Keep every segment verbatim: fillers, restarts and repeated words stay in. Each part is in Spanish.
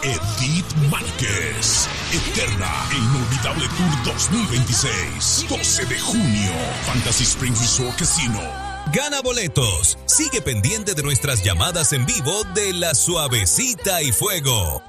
Edith Márquez. Eterna e Inolvidable Tour dos mil veintiséis. doce de junio. Fantasy Springs Resort Casino. Gana boletos. Sigue pendiente de nuestras llamadas en vivo de La Suavecita y Fuego.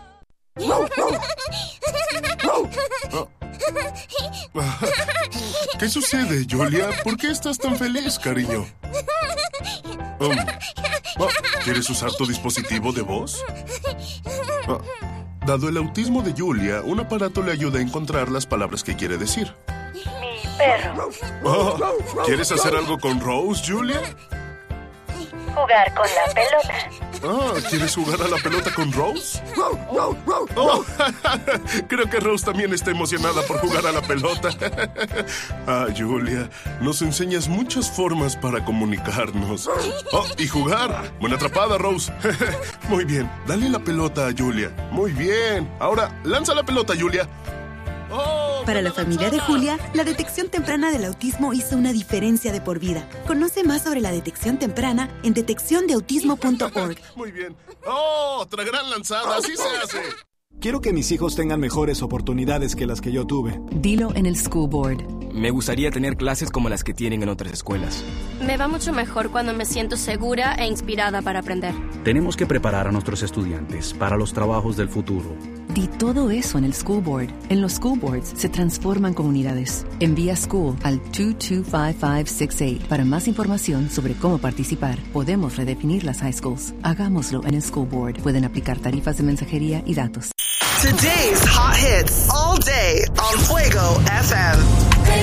¿Qué sucede, Julia? ¿Por qué estás tan feliz, cariño? Um, oh, ¿Quieres usar tu dispositivo de voz? Oh, dado el autismo de Julia, un aparato le ayuda a encontrar las palabras que quiere decir. Mi perro. Oh, ¿quieres hacer algo con Rose, Julia? Jugar con la pelota. Ah, ¿quieres jugar a la pelota con Rose? Oh, creo que Rose también está emocionada por jugar a la pelota. Ah, Julia, nos enseñas muchas formas para comunicarnos. Oh, y jugar. Buena atrapada, Rose. Muy bien, dale la pelota a Julia. Muy bien. Ahora, lanza la pelota, Julia. Oh, Para la familia de Julia, la detección temprana del autismo hizo una diferencia de por vida. Conoce más sobre la detección temprana en detección de autismo punto org. Muy bien. ¡Oh, otra gran lanzada! ¡Así se hace! Quiero que mis hijos tengan mejores oportunidades que las que yo tuve. Dilo en el School Board. Me gustaría tener clases como las que tienen en otras escuelas. Me va mucho mejor cuando me siento segura e inspirada para aprender. Tenemos que preparar a nuestros estudiantes para los trabajos del futuro. Di todo eso en el School Board. En los School Boards se transforman comunidades. Envía School al dos dos cinco cinco seis ocho para más información sobre cómo participar. Podemos redefinir las high schools. Hagámoslo en el School Board. Pueden aplicar tarifas de mensajería y datos. Today's hot hits all day on Fuego F M.